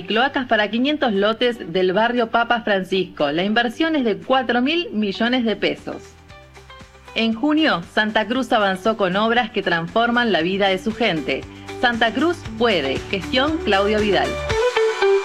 Cloacas para 500 lotes del barrio Papa Francisco. La inversión es de 4.000 millones de pesos. En junio, Santa Cruz avanzó con obras que transforman la vida de su gente. Santa Cruz puede. Gestión Claudio Vidal.